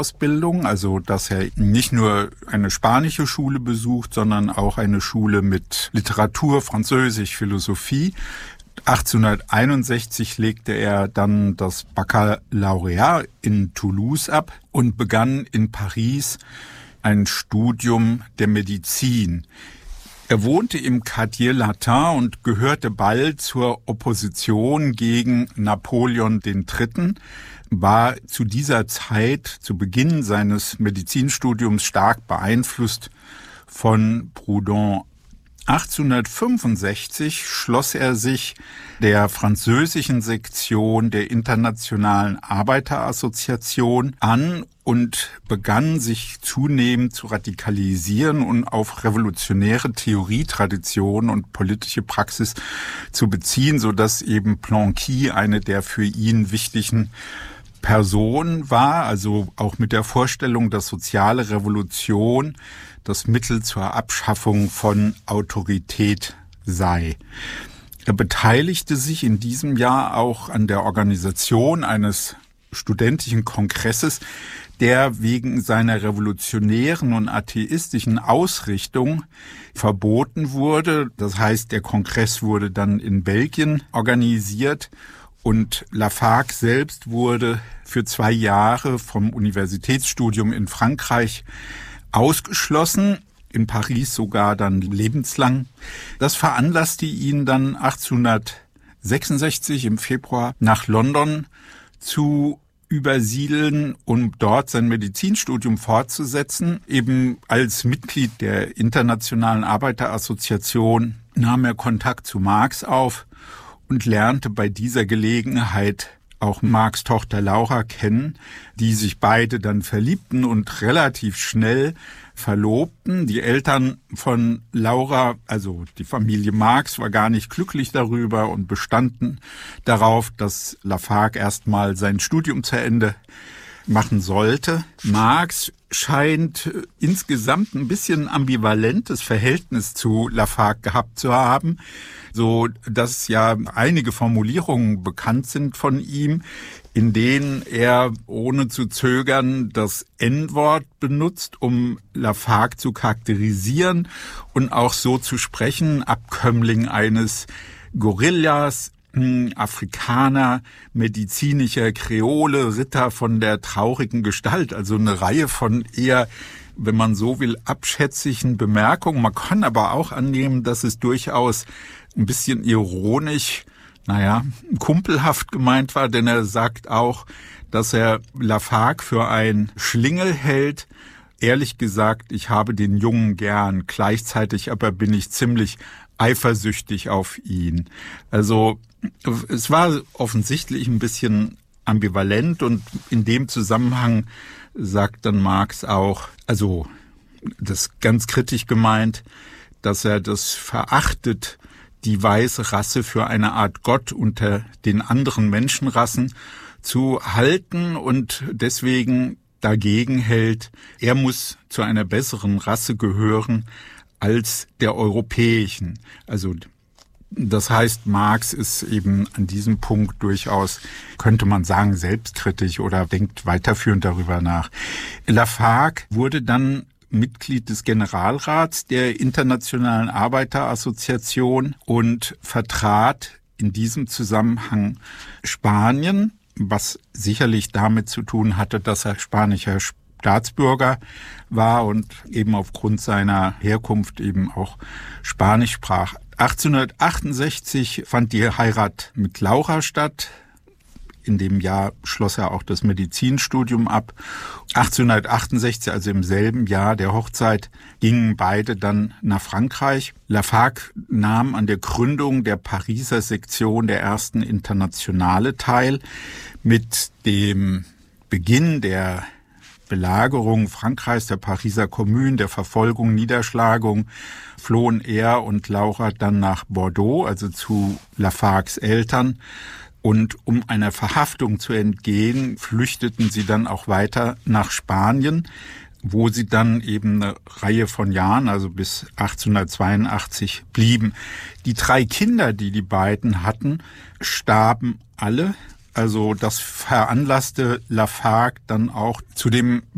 Ausbildung, also dass er nicht nur eine spanische Schule besucht, sondern auch eine Schule mit Literatur, Französisch, Philosophie. 1861 legte er dann das Baccalaureat in Toulouse ab und begann in Paris ein Studium der Medizin. Er wohnte im Quartier Latin und gehörte bald zur Opposition gegen Napoleon III., war zu dieser Zeit, zu Beginn seines Medizinstudiums, stark beeinflusst von Proudhon. 1865 schloss er sich der französischen Sektion der Internationalen Arbeiterassoziation an und begann sich zunehmend zu radikalisieren und auf revolutionäre Theorietraditionen und politische Praxis zu beziehen, sodass eben Blanqui eine der für ihn wichtigen Personen war, also auch mit der Vorstellung, dass soziale Revolution das Mittel zur Abschaffung von Autorität sei. Er beteiligte sich in diesem Jahr auch an der Organisation eines studentischen Kongresses, der wegen seiner revolutionären und atheistischen Ausrichtung verboten wurde. Das heißt, der Kongress wurde dann in Belgien organisiert und Lafargue selbst wurde für 2 Jahre vom Universitätsstudium in Frankreich ausgeschlossen, in Paris sogar dann lebenslang. Das veranlasste ihn dann 1866 im Februar nach London zu übersiedeln, um dort sein Medizinstudium fortzusetzen. Eben als Mitglied der Internationalen Arbeiterassoziation nahm er Kontakt zu Marx auf und lernte bei dieser Gelegenheit auch Marx' Tochter Laura kennen, die sich beide dann verliebten und relativ schnell verlobten. Die Eltern von Laura, also die Familie Marx, war gar nicht glücklich darüber und bestanden darauf, dass Lafargue erstmal sein Studium zu Ende machen sollte. Marx scheint insgesamt ein bisschen ambivalentes Verhältnis zu Lafargue gehabt zu haben, so dass ja einige Formulierungen bekannt sind von ihm, in denen er ohne zu zögern das N-Wort benutzt, um Lafargue zu charakterisieren und auch so zu sprechen, Abkömmling eines Gorillas, Afrikaner, medizinischer Kreole, Ritter von der traurigen Gestalt, also eine Reihe von eher, wenn man so will, abschätzigen Bemerkungen. Man kann aber auch annehmen, dass es durchaus ein bisschen ironisch, kumpelhaft gemeint war, denn er sagt auch, dass er Lafargue für ein Schlingel hält. Ehrlich gesagt, ich habe den Jungen gern, gleichzeitig aber bin ich ziemlich eifersüchtig auf ihn. Also es war offensichtlich ein bisschen ambivalent und in dem Zusammenhang sagt dann Marx auch, also das ganz kritisch gemeint, dass er das verachtet, die weiße Rasse für eine Art Gott unter den anderen Menschenrassen zu halten und deswegen dagegen hält, er muss zu einer besseren Rasse gehören als der europäischen. Also das heißt, Marx ist eben an diesem Punkt durchaus, könnte man sagen, selbstkritisch oder denkt weiterführend darüber nach. Lafargue wurde dann Mitglied des Generalrats der Internationalen Arbeiterassoziation und vertrat in diesem Zusammenhang Spanien, was sicherlich damit zu tun hatte, dass er spanischer Staatsbürger war und eben aufgrund seiner Herkunft eben auch Spanisch sprach. 1868 fand die Heirat mit Laura statt. In dem Jahr schloss er auch das Medizinstudium ab. 1868, also im selben Jahr der Hochzeit, gingen beide dann nach Frankreich. Lafargue nahm an der Gründung der Pariser Sektion der ersten Internationale teil. Mit dem Beginn der Belagerung Frankreichs, der Pariser Kommune, der Verfolgung, Niederschlagung, flohen er und Laura dann nach Bordeaux, also zu Lafargues Eltern. Und um einer Verhaftung zu entgehen, flüchteten sie dann auch weiter nach Spanien, wo sie dann eben eine Reihe von Jahren, also bis 1882, blieben. Die 3 Kinder, die die beiden hatten, starben alle. Also das veranlasste Lafargue dann auch zu dem